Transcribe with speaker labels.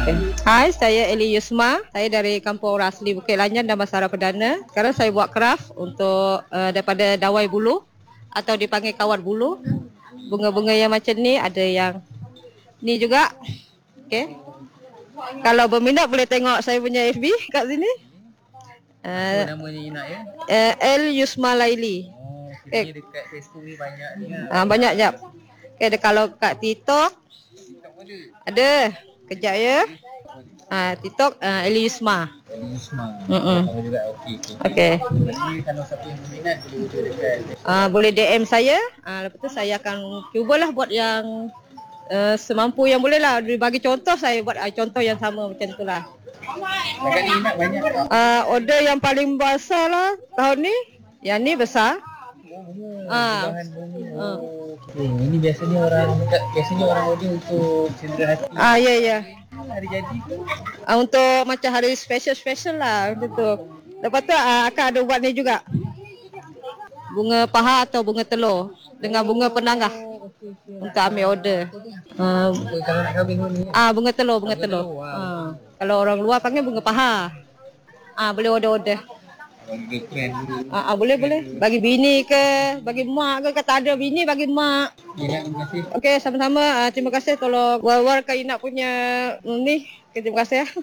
Speaker 1: Hai, saya Eli Yusma. Saya dari Kampung Orang Asli Bukit Lanjan, Damansara Perdana. Sekarang saya buat kraft untuk daripada dawai bulu atau dipanggil kawat bulu. Bunga-bunga yang macam ni, ada yang ni juga. Okey. Kalau berminat boleh tengok saya punya FB kat sini.
Speaker 2: Apa namanya Ina ya?
Speaker 1: El Yusma Laili.
Speaker 2: Kiranya dekat Facebook ni banyak ni kan?
Speaker 1: Banyak jap. Okay, kalau kat TikTok ada. Kejap ya. TikTok Eli Yusma.
Speaker 2: Eli Yusma.
Speaker 1: Mm-mm.
Speaker 2: Sama juga.
Speaker 1: Okey.
Speaker 2: Jadi kalau siapa yang berminat boleh hujung dekat
Speaker 1: Boleh DM saya. Lepas tu saya akan cubalah buat yang semampu yang boleh lah. Bagi contoh, saya buat contoh yang sama macam tu lah.
Speaker 2: Dekat ni Ina banyak tak?
Speaker 1: Order yang paling besar lah tahun ni. Yang ni besar.
Speaker 2: Bahan bunga. Ini biasanya orang order untuk cendera hati.
Speaker 1: Ya.
Speaker 2: Hari jadi tu.
Speaker 1: Untuk macam hari special lah macam tu. Lepas tu akan ada buat ni juga. Bunga paha atau bunga telur dengan bunga penanggah untuk ambil order.
Speaker 2: Kalau nak kahwin ni.
Speaker 1: Bunga telur. Kalau orang luar panggil bunga paha. Boleh order.
Speaker 2: Bagi girlfriend dulu.
Speaker 1: Boleh. Bagi bini ke, bagi mak ke, kata ada bini bagi mak.
Speaker 2: Terima kasih.
Speaker 1: Okey, sama-sama. Terima kasih tolong war-war Kak Ina punya ni. Terima kasih ya.